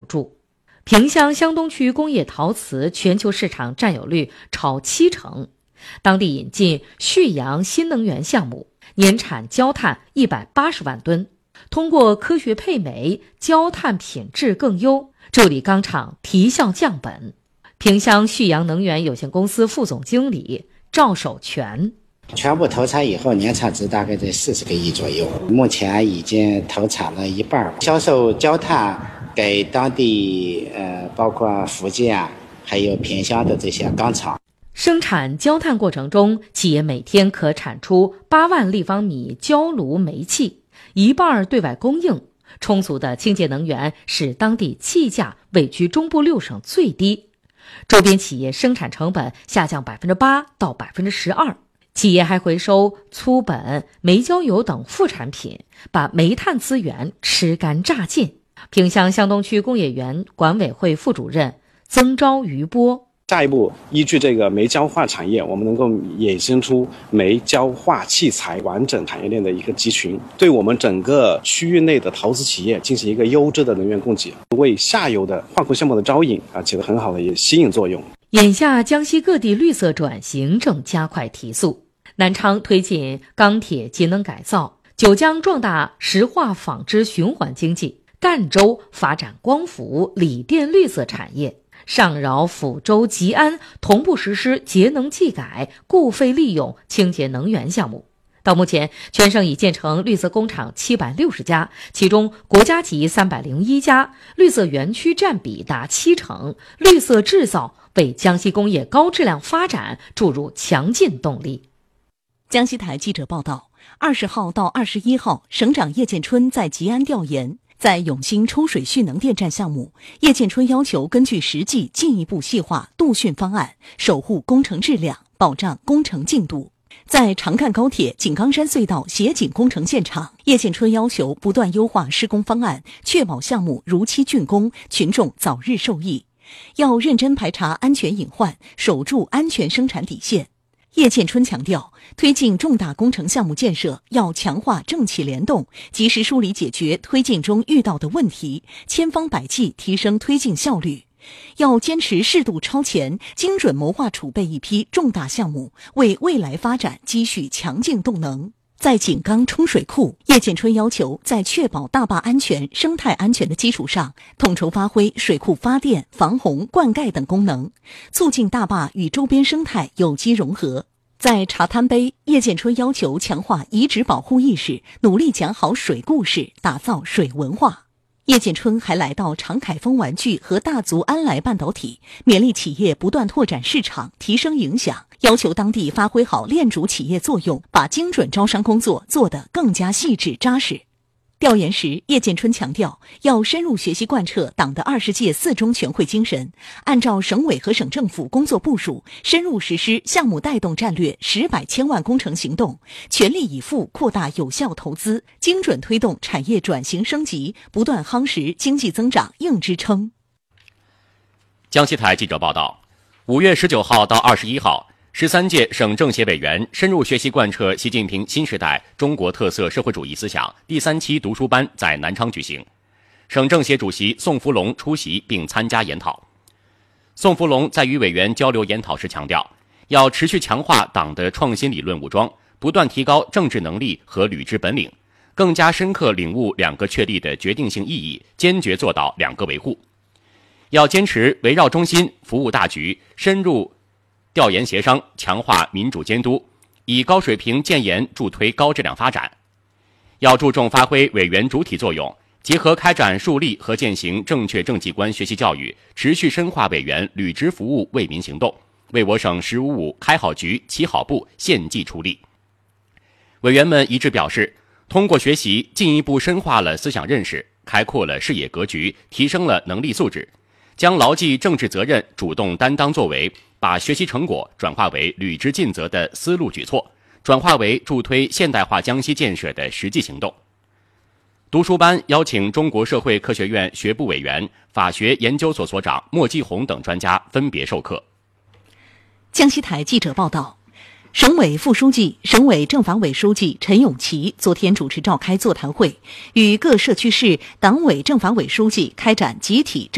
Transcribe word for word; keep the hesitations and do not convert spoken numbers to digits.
助。萍乡湘东区工业陶瓷全球市场占有率超七成，当地引进旭阳新能源项目，年产焦炭一百八十万吨，通过科学配煤，焦炭品质更优，助力钢厂提效降本。萍乡旭阳能源有限公司副总经理赵守全， 全部投产以后，年产值大概在四十个亿左右，目前已经投产了一半，销售焦炭给当地呃，包括福建还有萍乡的这些钢厂。 生产焦炭过程中，企业每天可产出八万立方米焦炉煤气，一半对外供应。充足的清洁能源使当地气价位居中部六省最低，周边企业生产成本下降百分之八到百分之十二。企业还回收粗本、煤焦油等副产品，把煤炭资源吃干榨尽。萍乡湘东区工业园管委会副主任曾昭余波， 下一步依据这个煤焦化产业，我们能够衍生出煤焦化器材完整产业链的一个集群，对我们整个区域内的陶瓷企业进行一个优质的能源供给，为下游的化工项目的招引啊起了很好的一个吸引作用。 眼下江西各地绿色转型正加快提速，南昌推进钢铁节能改造，九江壮大石化纺织循环经济，赣州发展光伏、锂电绿色产业，上饶、抚州、吉安同步实施节能技改、固废利用清洁能源项目。到目前，全省已建成绿色工厂七百六十家，其中国家级三百零一家，绿色园区占比达七成，绿色制造为江西工业高质量发展注入强劲动力。 江西台记者报道，二十号到二十一号，省长叶建春在吉安调研。在永兴抽水蓄能电站项目，叶建春要求根据实际进一步细化度汛方案，守护工程质量，保障工程进度。在长干高铁井冈山隧道协井工程现场，叶建春要求不断优化施工方案，确保项目如期竣工，群众早日受益。要认真排查安全隐患，守住安全生产底线。叶建春强调，推进重大工程项目建设要强化政企联动，及时梳理解决推进中遇到的问题，千方百计提升推进效率。要坚持适度超前，精准谋划储备一批重大项目，为未来发展积蓄强劲动能。在井冈冲水库，叶建春要求在确保大坝安全、生态安全的基础上，统筹发挥水库发电、防洪、灌溉等功能，促进大坝与周边生态有机融合。在茶滩碑，叶建春要求强化遗址保护意识，努力讲好水故事，打造水文化。叶建春还来到长凯丰玩具和大足安来半导体，勉励企业不断拓展市场，提升影响，要求当地发挥好链主企业作用，把精准招商工作做得更加细致扎实。调研时，叶建春强调，要深入学习贯彻党的二十届四中全会精神，按照省委和省政府工作部署，深入实施项目带动战略十百千万工程行动，全力以赴扩大有效投资，精准推动产业转型升级，不断夯实经济增长硬支撑。 江西台记者报道，五月十九号到二十一号，十三届省政协委员深入学习贯彻习近平新时代中国特色社会主义思想第三期读书班在南昌举行，省政协主席宋福龙出席并参加研讨。宋福龙在与委员交流研讨时强调，要持续强化党的创新理论武装，不断提高政治能力和履职本领，更加深刻领悟两个确立的决定性意义，坚决做到两个维护。要坚持围绕中心、服务大局，深入调研协商，强化民主监督，以高水平建言助推高质量发展。要注重发挥委员主体作用，结合开展树立和践行正确政绩观学习教育，持续深化委员履职服务为民行动，为我省十五五开好局、起好步献计出力。委员们一致表示，通过学习进一步深化了思想认识，开阔了视野格局，提升了能力素质，将牢记政治责任、主动担当作为，把学习成果转化为履职尽责的思路举措，转化为助推现代化江西建设的实际行动。读书班邀请中国社会科学院学部委员、法学研究所所长莫继红等专家分别授课。 江西台记者报道，省委副书记、省委政法委书记陈永奇昨天主持召开座谈会，与各社区市党委政法委书记开展集体